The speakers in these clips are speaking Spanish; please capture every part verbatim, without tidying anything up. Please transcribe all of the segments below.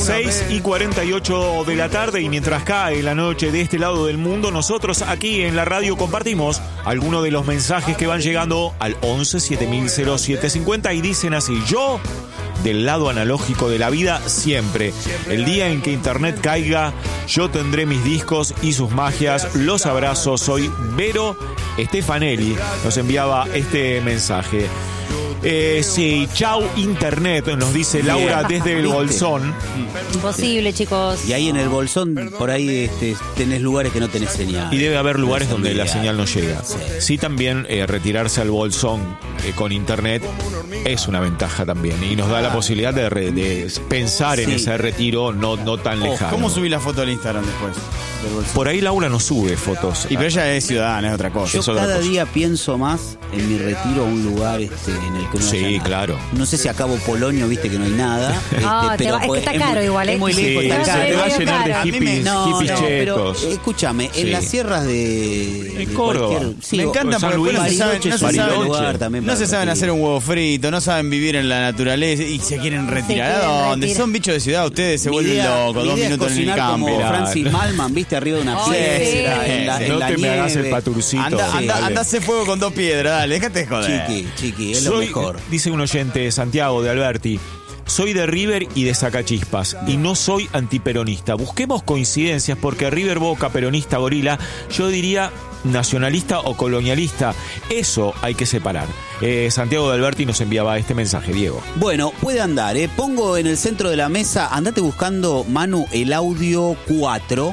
seis y cuarenta y ocho de la tarde, y mientras cae la noche de este lado del mundo, nosotros aquí en la radio compartimos algunos de los mensajes que van llegando al once siete mil siete cincuenta y dicen así: yo del lado analógico de la vida siempre. El día en que internet caiga, yo tendré mis discos y sus magias. Los abrazos. Soy Vero Stefanelli. Nos enviaba este mensaje. Eh, sí, chau internet, nos dice Laura desde el Bolsón. Imposible, chicos. Y ahí en el Bolsón, por ahí este, tenés lugares que no tenés señal. Y debe haber lugares no donde la ideal. señal no llega. Sí, sí también eh, retirarse al Bolsón eh, con internet es una ventaja también. Y nos da la posibilidad de, re, de pensar en sí. ese retiro no, no tan Oh, lejano. ¿Cómo subí la foto al Instagram después? Del Bolsón? Por ahí Laura no sube fotos. Y pero ella es ciudadana, es otra cosa. Yo es otra cada cosa. día pienso más en mi retiro a un lugar este, en el que no Sí, haya nada. claro. No sé si a Cabo Polonio, viste que no hay nada. Este, Ah, te pero va- es que pues, está muy- caro igual, ¿eh? Es muy Sí, lejos, te está va- caro. se te va a llenar de A mí me- hippies, no, hippies no, pero chetos. eh, escúchame, Sí. en las sierras de, En de Córdoba. cualquier- sí, Me o- encanta San porque después no Luis, se saben, no se Bariloche es un saben, lugar también no para se saben repetir. hacer un huevo frito, no saben vivir en la naturaleza y se quieren retirar. quieren ¿A dónde? retirar. Son bichos de ciudad, ustedes se Mi vuelven idea- locos, mi dos idea es minutos en el cocinar campo. como Claro. Francis Malman, viste, arriba de una Ay, piedra, sí. en la, en No la te me hagas el nieve. paturcito. Anda, Sí, anda, dale. anda a hacer fuego con dos piedras, dale, déjate de joder. Chiqui, chiqui, es lo Soy, mejor. dice un oyente, Santiago de Alberti, soy de River y de Sacachispas y no soy antiperonista. Busquemos coincidencias porque River, Boca, peronista, gorila, yo diría nacionalista o colonialista. Eso hay que separar. Eh, Santiago de Alberti nos enviaba este mensaje, Diego. Bueno, puede andar, ¿eh? Pongo en el centro de la mesa, andate buscando, Manu, el audio cuatro,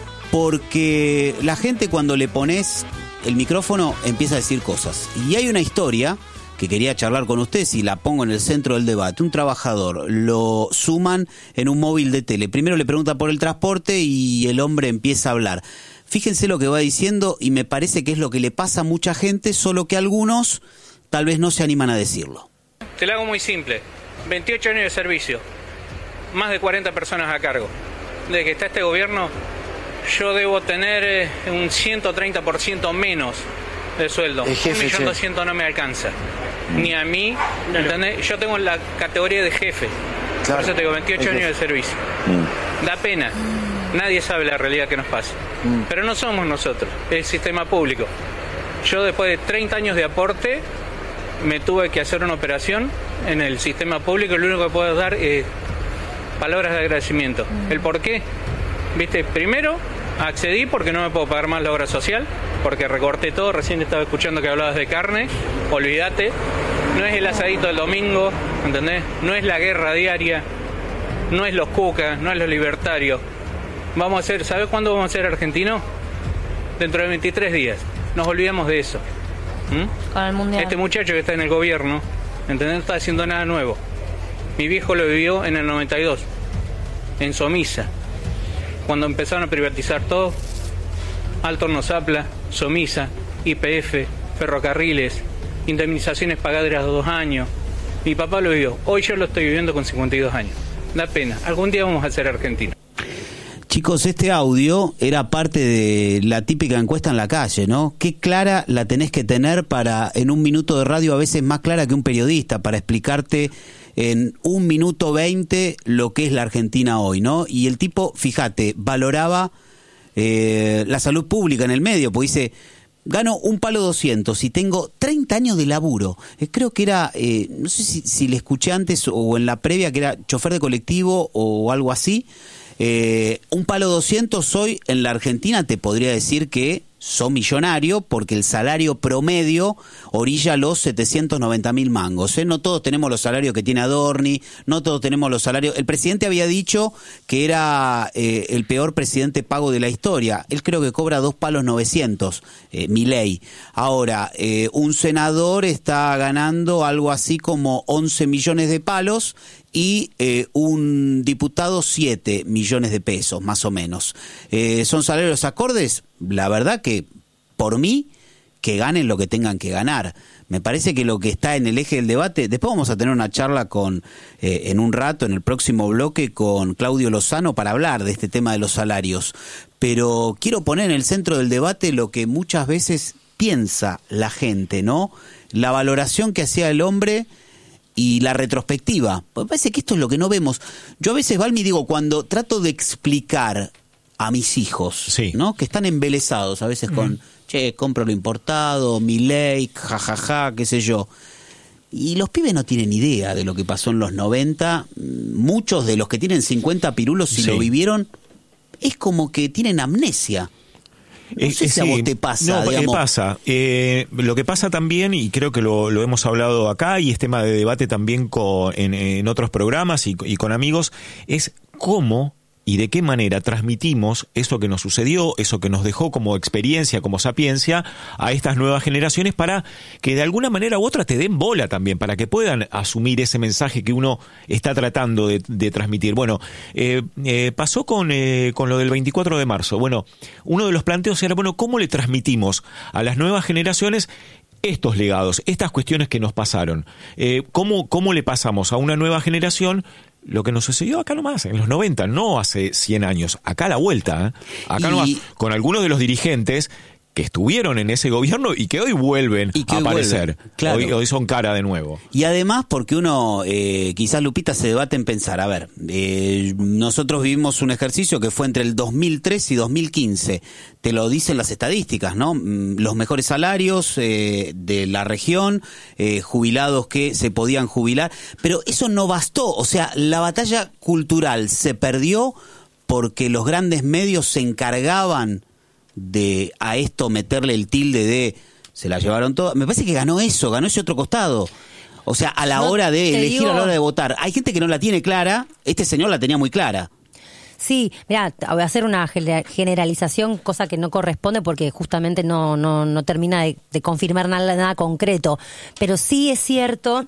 porque la gente cuando le pones el micrófono empieza a decir cosas. Y hay una historia que quería charlar con ustedes y la pongo en el centro del debate. Un trabajador lo suman en un móvil de tele. Primero le pregunta por el transporte y el hombre empieza a hablar. Fíjense lo que va diciendo y me parece que es lo que le pasa a mucha gente, solo que algunos tal vez no se animan a decirlo. Te lo hago muy simple. veintiocho años de servicio, más de cuarenta personas a cargo. Desde que está este gobierno, yo debo tener eh, un ciento treinta por ciento menos de sueldo. El jefe, un millón che. doscientos no me alcanza. Ni a mí, ¿entendés? Yo tengo la categoría de jefe. Claro. Por eso tengo veintiocho El años de jefe. servicio. Mm. Da pena. Nadie sabe la realidad que nos pasa. Mm. Pero no somos nosotros, es el sistema público. Yo después de treinta años de aporte, me tuve que hacer una operación en el sistema público y lo único que puedo dar es palabras de agradecimiento. ¿El por qué? Viste, primero accedí porque no me puedo pagar más la obra social, porque recorté todo, recién estaba escuchando que hablabas de carne, olvídate, no es el asadito del domingo, ¿entendés? No es la guerra diaria, no es los cucas, no es los libertarios. Vamos a hacer, ¿sabes cuándo vamos a ser argentinos? Dentro de veintitrés días. Nos olvidamos de eso. ¿Mm? Con el mundial. Este muchacho que está en el gobierno, ¿entendés? No está haciendo nada nuevo. Mi viejo lo vivió en el noventa y dos, en Somisa, cuando empezaron a privatizar todo. Alto Hornozapla, Somisa, Y P F, ferrocarriles, indemnizaciones pagadas de dos años. Mi papá lo vivió. Hoy yo lo estoy viviendo con cincuenta y dos años. Da pena. Algún día vamos a ser argentinos. Chicos, este audio era parte de la típica encuesta en la calle, ¿no? Qué clara la tenés que tener para, en un minuto de radio, a veces más clara que un periodista, para explicarte en un minuto veinte lo que es la Argentina hoy, ¿no? Y el tipo, fíjate, valoraba eh, la salud pública en el medio, porque dice, gano un palo doscientos y tengo treinta años de laburo. Eh, creo que era, eh, no sé si, si le escuché antes o en la previa, que era chofer de colectivo o algo así. Eh, un palo doscientos hoy en la Argentina te podría decir que son millonario porque el salario promedio orilla los setecientos noventa mil mangos, ¿eh? No todos tenemos los salarios que tiene Adorni, no todos tenemos los salarios. El presidente había dicho que era eh, el peor presidente pago de la historia. Él creo que cobra dos palos novecientos, eh, Milei. Ahora, eh, un senador está ganando algo así como once millones de palos y eh, un diputado siete millones de pesos, más o menos. Eh, ¿Son salarios acordes? La verdad que, por mí, que ganen lo que tengan que ganar. Me parece que lo que está en el eje del debate, después vamos a tener una charla con eh, en un rato, en el próximo bloque, con Claudio Lozano para hablar de este tema de los salarios. Pero quiero poner en el centro del debate lo que muchas veces piensa la gente, ¿no? La valoración que hacía el hombre y la retrospectiva. Me parece que esto es lo que no vemos. Yo a veces, Balmi, digo, cuando trato de explicar a mis hijos, sí. ¿no? Que están embelesados a veces mm. con, che, compro lo importado, mi ley, jajaja, qué sé yo. Y los pibes no tienen idea de lo que pasó en los noventa. Muchos de los que tienen cincuenta pirulos, si sí. lo vivieron, es como que tienen amnesia. No sé eh, si a vos te pasa. No, digamos. pasa. Eh, lo que pasa también, y creo que lo, lo hemos hablado acá, y es tema de debate también con, en, en otros programas y, y con amigos, es cómo y de qué manera transmitimos eso que nos sucedió, eso que nos dejó como experiencia, como sapiencia, a estas nuevas generaciones para que de alguna manera u otra te den bola también, para que puedan asumir ese mensaje que uno está tratando de, de transmitir. Bueno, eh, eh, pasó con, eh, con lo del veinticuatro de marzo. Bueno, uno de los planteos era, bueno, ¿cómo le transmitimos a las nuevas generaciones estos legados, estas cuestiones que nos pasaron? Eh, ¿cómo, ¿Cómo le pasamos a una nueva generación lo que nos sucedió acá nomás, en los noventa, no hace cien años, acá a la vuelta, ¿eh? Acá y... nomás, con algunos de los dirigentes que estuvieron en ese gobierno y que hoy vuelven y que a aparecer. Vuelven, claro. Hoy, hoy son cara de nuevo. Y además porque uno, eh, quizás Lupita se debate en pensar, a ver, eh, nosotros vivimos un ejercicio que fue entre el dos mil tres y dos mil quince. Te lo dicen las estadísticas, ¿no? Los mejores salarios eh, de la región, eh, jubilados que se podían jubilar, pero eso no bastó. O sea, la batalla cultural se perdió porque los grandes medios se encargaban de a esto meterle el tilde de se la llevaron todas. Me parece que ganó eso, ganó ese otro costado. O sea, a la no, hora de elegir, digo... a la hora de votar. Hay gente que no la tiene clara, este señor la tenía muy clara. Sí, mira, voy a hacer una generalización, cosa que no corresponde porque justamente no, no, no termina de, de confirmar nada, nada concreto. Pero sí es cierto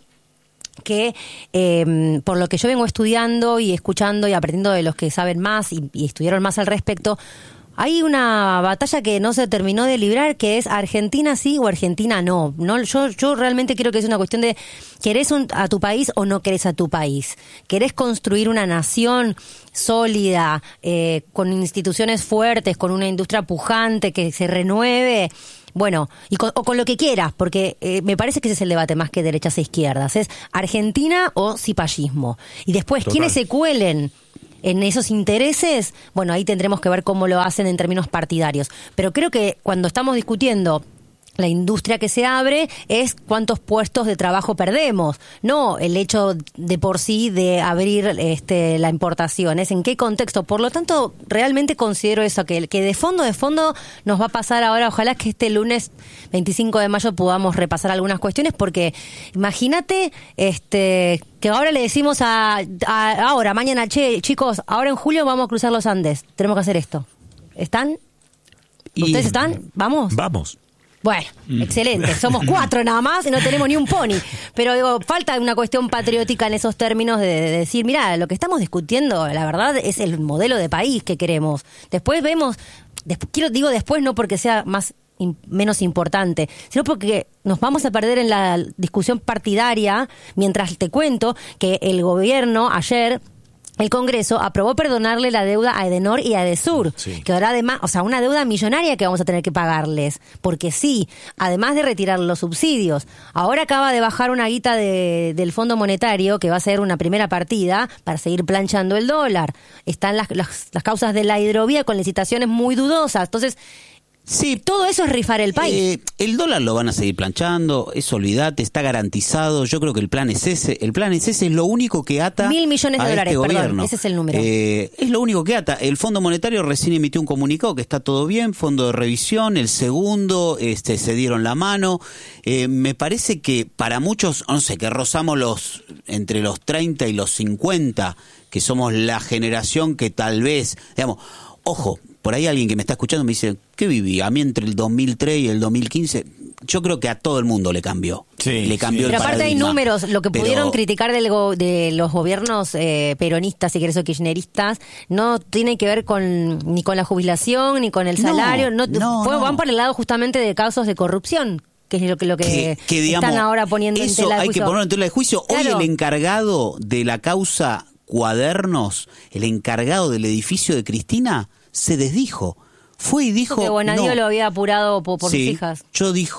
que eh, por lo que yo vengo estudiando y escuchando y aprendiendo de los que saben más y, y estudiaron más al respecto, hay una batalla que no se terminó de librar, que es Argentina sí o Argentina no. no yo, yo realmente creo que es una cuestión de ¿querés un, a tu país o no querés a tu país? ¿Querés construir una nación sólida, eh, con instituciones fuertes, con una industria pujante que se renueve? Bueno, y con, o con lo que quieras, porque eh, me parece que ese es el debate más que derechas e izquierdas. Es Argentina o cipallismo. Y después, Total. ¿quiénes se cuelen en esos intereses? Bueno, ahí tendremos que ver cómo lo hacen en términos partidarios. Pero creo que cuando estamos discutiendo la industria que se abre es cuántos puestos de trabajo perdemos, no el hecho de por sí de abrir este, la importación, es en qué contexto. Por lo tanto, realmente considero eso, que, que de fondo, de fondo nos va a pasar ahora. Ojalá que este lunes veinticinco de mayo podamos repasar algunas cuestiones, porque imagínate este que ahora le decimos a, a ahora, mañana, che, chicos, ahora en julio vamos a cruzar los Andes, tenemos que hacer esto. ¿Están? ¿Ustedes y... están? ¿Vamos? Vamos. Bueno, mm. excelente. Somos cuatro nada más y no tenemos ni un pony. Pero digo, falta una cuestión patriótica en esos términos de, de decir, mira, lo que estamos discutiendo, la verdad, es el modelo de país que queremos. Después vemos, después, quiero digo después no porque sea más in, menos importante, sino porque nos vamos a perder en la discusión partidaria, mientras te cuento que el gobierno ayer... El Congreso aprobó perdonarle la deuda a Edenor y a Edesur, sí. que ahora además, o sea, una deuda millonaria que vamos a tener que pagarles, porque sí, además de retirar los subsidios, ahora acaba de bajar una guita de, del Fondo Monetario, que va a ser una primera partida para seguir planchando el dólar. Están las, las, las causas de la hidrovía con licitaciones muy dudosas, entonces... Sí, todo eso es rifar el país. Eh, el dólar lo van a seguir planchando, eso olvidate, está garantizado. Yo creo que el plan es ese. El plan es ese, es lo único que ata Mil millones de a dólares, este perdón, gobierno. Ese es el número. Eh, es lo único que ata. El Fondo Monetario recién emitió un comunicado que está todo bien, fondo de revisión, el segundo, este, se dieron la mano. Eh, me parece que para muchos, no sé, que rozamos los entre los treinta y los cincuenta, que somos la generación que tal vez, digamos, ojo, por ahí alguien que me está escuchando me dice, ¿qué viví? A mí entre el dos mil tres y el dos mil quince, yo creo que a todo el mundo le cambió. Sí, le cambió sí. el Pero aparte paradigma. hay números, lo que Pero... pudieron criticar del go, de los gobiernos eh, peronistas, si querés, o kirchneristas, no tiene que ver con ni con la jubilación, ni con el salario, no, no, fue, no. van por el lado justamente de casos de corrupción, que es lo que, lo que, que, que digamos, están ahora poniendo en tela de juicio. Eso hay que ponerlo en tela de juicio. Claro. Hoy el encargado de la causa Cuadernos, el encargado del edificio de Cristina, se desdijo. Fue y dijo... Que Bonadío no. lo había apurado por, por sí, sus hijas. Yo dijo,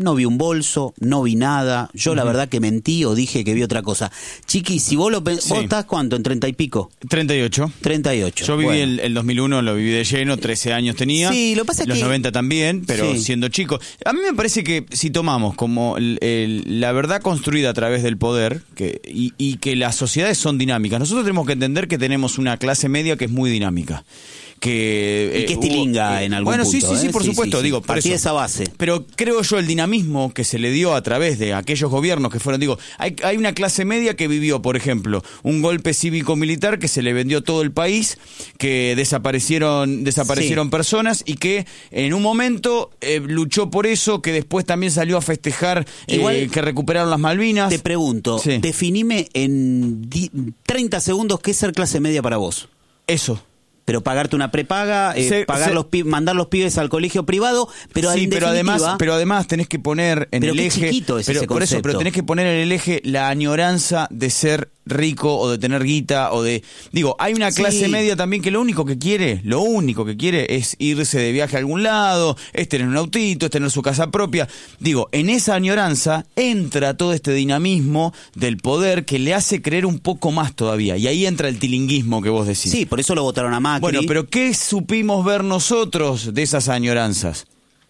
no vi un bolso, no vi nada. Yo uh-huh. la verdad que mentí o dije que vi otra cosa. Chiqui, si vos lo pensás, sí. ¿vos estás cuánto? ¿En treinta y pico? treinta y ocho. treinta y ocho. Yo viví bueno. el, el dos mil uno, lo viví de lleno, trece años tenía. Sí, lo que pasa es Los que... noventa también, pero sí. siendo chico. A mí me parece que si tomamos como el, el, la verdad construida a través del poder que, y, y que las sociedades son dinámicas, nosotros tenemos que entender que tenemos una clase media que es muy dinámica. Que, y que estilinga eh, en algún bueno, punto. Bueno, sí, sí, sí, ¿eh? por sí, supuesto, sí, digo, sí. por Partí eso. de esa base. Pero creo yo el dinamismo que se le dio a través de aquellos gobiernos que fueron, digo, hay, hay una clase media que vivió, por ejemplo, un golpe cívico-militar que se le vendió todo el país, que desaparecieron desaparecieron sí. personas y que en un momento eh, luchó por eso, que después también salió a festejar Igual, eh, que recuperaron las Malvinas. Te pregunto, sí. definime en treinta segundos qué es ser clase media para vos. Eso. Pero pagarte una prepaga, eh, se, pagar se, los mandar los pibes al colegio privado, pero sí, en pero además, pero además tenés que poner en pero el qué eje, chiquito es pero ese por eso, pero tenés que poner en el eje la añoranza de ser rico o de tener guita o de, digo, hay una clase sí. media también que lo único que quiere, lo único que quiere es irse de viaje a algún lado, es tener un autito, es tener su casa propia. Digo, en esa añoranza entra todo este dinamismo del poder que le hace creer un poco más todavía, y ahí entra el tilinguismo que vos decís. Sí, por eso lo votaron a Macri. Bueno, pero ¿qué supimos ver nosotros de esas añoranzas?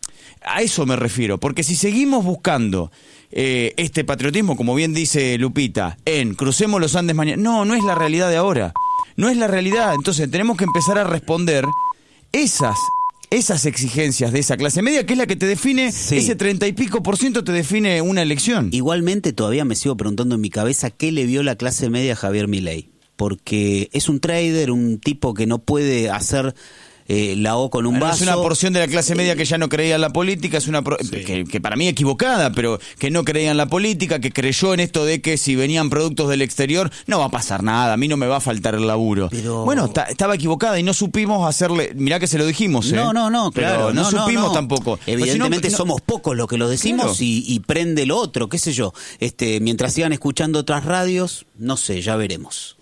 A eso me refiero, porque si seguimos buscando eh, este patriotismo, como bien dice Lupita, en crucemos los Andes mañana, no, no es la realidad de ahora, no es la realidad. Entonces tenemos que empezar a responder esas esas exigencias de esa clase media, que es la que te define, sí. ese treinta y pico por ciento te define una elección. Igualmente todavía me sigo preguntando en mi cabeza qué le vio la clase media a Javier Milei, porque es un trader, un tipo que no puede hacer eh, la O con un bueno, vaso. Es una porción de la clase media que ya no creía en la política, es una pro- sí. que, que para mí equivocada, pero que no creía en la política, que creyó en esto de que si venían productos del exterior no va a pasar nada, a mí no me va a faltar el laburo. Pero... Bueno, ta- estaba equivocada y no supimos hacerle, mirá que se lo dijimos, ¿eh? No, no, no, claro. Pero no, no supimos no. tampoco. Evidentemente si no, somos pocos los que lo decimos claro. y, y prende lo otro, qué sé yo. Este, mientras sigan escuchando otras radios, no sé, ya veremos.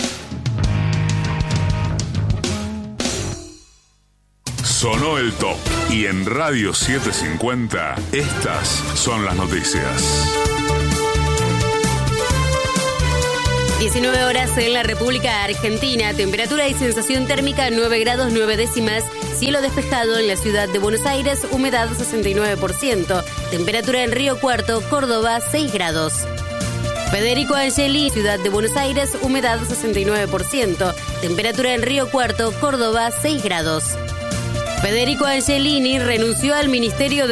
Sonó el top y en Radio setecientos cincuenta estas son las noticias. diecinueve horas en la República Argentina, temperatura y sensación térmica nueve grados nueve décimas, cielo despejado en la ciudad de Buenos Aires, humedad sesenta y nueve por ciento, temperatura en Río Cuarto, Córdoba seis grados. Federico Angeli, ciudad de Buenos Aires, humedad sesenta y nueve por ciento, temperatura en Río Cuarto, Córdoba seis grados. Federico Angelini renunció al Ministerio de